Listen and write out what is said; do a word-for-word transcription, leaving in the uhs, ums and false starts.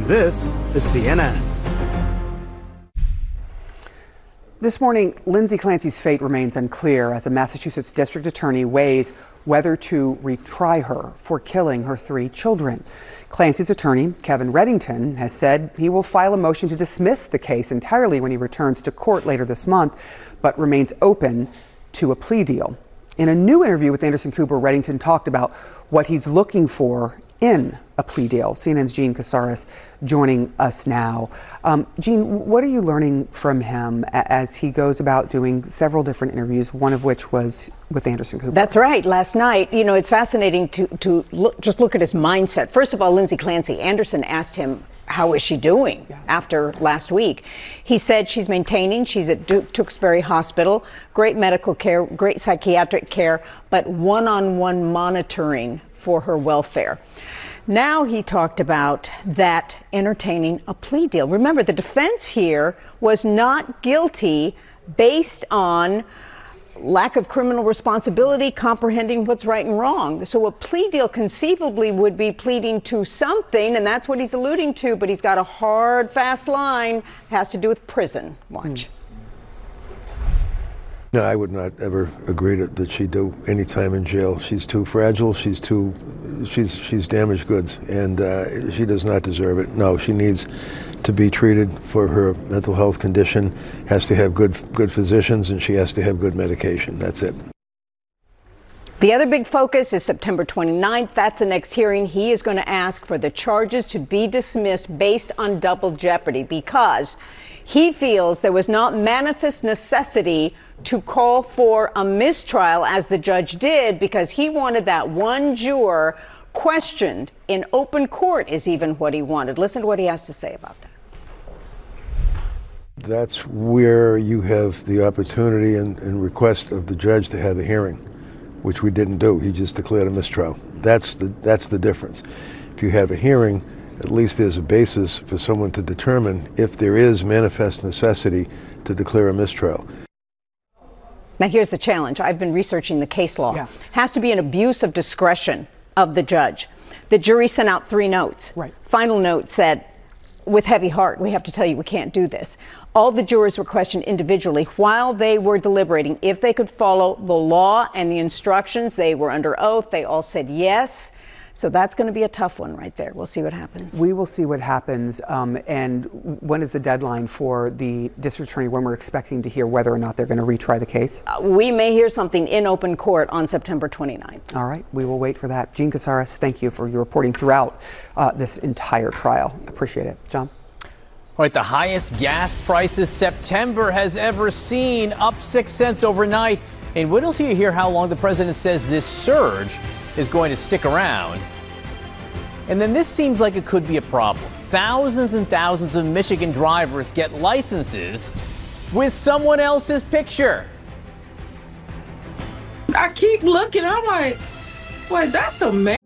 This is C N N. This morning, Lindsay Clancy's fate remains unclear as a Massachusetts district attorney weighs whether to retry her for killing her three children. Clancy's attorney, Kevin Reddington, has said he will file a motion to dismiss the case entirely when he returns to court later this month, but remains open to a plea deal. In a new interview with Anderson Cooper, Reddington talked about what he's looking for in a plea deal. C N N's Gene Casares joining us now. Um, Gene, what are you learning from him as he goes about doing several different interviews, one of which was with Anderson Cooper? That's right. Last night, you know, it's fascinating to, to look, just look at his mindset. First of all, Lindsay Clancy, Anderson asked him, how is she doing yeah. after last week? He said she's maintaining. She's at Duke Tewksbury Hospital. Great medical care, great psychiatric care, but one-on-one monitoring for her welfare. Now he talked about that entertaining a plea deal. Remember, the defense here was not guilty based on lack of criminal responsibility, comprehending what's right and wrong. So a plea deal conceivably would be pleading to something, and that's what he's alluding to, but he's got a hard, fast line. It has to do with prison. Watch. Hmm. No, I would not ever agree to, that she do any time in jail. She's too fragile. She's too, she's she's damaged goods, and uh, she does not deserve it. No, she needs to be treated for her mental health condition. Has to have good good physicians, and she has to have good medication. That's it. The other big focus is September twenty-ninth. That's the next hearing. He is going to ask for the charges to be dismissed based on double jeopardy because he feels there was not manifest necessity to call for a mistrial as the judge did because he wanted that one juror questioned in open court is even what he wanted. Listen to what he has to say about that. That's where you have the opportunity and, and request of the judge to have a hearing, which we didn't do. He just declared a mistrial. That's the, that's the difference. If you have a hearing, at least there's a basis for someone to determine if there is manifest necessity to declare a mistrial. Now, here's the challenge. I've been researching the case law. Yeah. Has to be an abuse of discretion of the judge. The jury sent out three notes. Right. Final note said, with heavy heart, we have to tell you we can't do this. All the jurors were questioned individually while they were deliberating if they could follow the law and the instructions. They were under oath. They all said yes. So that's going to be a tough one right there. We'll see what happens. We will see what happens. Um, and when is the deadline for the district attorney when we're expecting to hear whether or not they're going to retry the case? Uh, we may hear something in open court on September twenty-ninth. All right. We will wait for that. Gene Casares, thank you for your reporting throughout uh, this entire trial. Appreciate it. John? All right. The highest gas prices September has ever seen, up six cents overnight. And wait until you hear how long the president says this surge is going to stick around. And then this seems like it could be a problem. Thousands and thousands of Michigan drivers get licenses with someone else's picture. I keep looking, I'm like, wait, that's a man?